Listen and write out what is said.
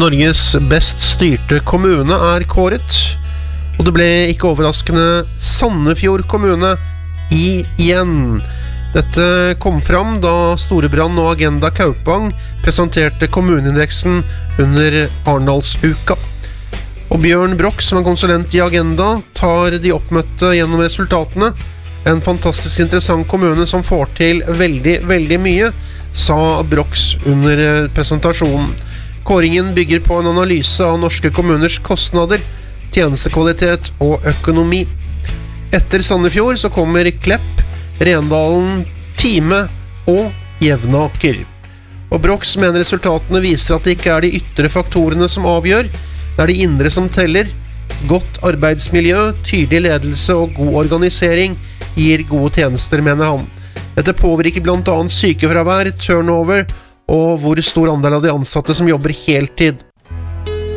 Norges best styrte kommune kåret, og det ble ikke overraskende Sandefjord kommune igjen. Dette kom fram da Storebrand og Agenda Kaupang presenterte kommuneindeksen under Arendalsuka. Og Bjørn Broch, som konsulent i Agenda, tar de oppmøtte gjennom resultatene. En fantastisk interessant kommune som får til veldig, veldig mye, sa Broch under presentasjonen. Kåringen bygger på en analyse av norske kommuners kostnader, tjenestekvalitet og økonomi. Etter Sandefjord så kommer Klepp, Rendalen, Time og Jevnaker. Og Broch mener resultatene viser at det ikke de ytre faktorene som avgjør, det de indre som teller. Godt arbeidsmiljø, tydelig ledelse og god organisering gir gode tjenester, mener han. Dette påvirker blant annet sykefravær, turnover og hvor stor andel av de ansatte som jobber heltid.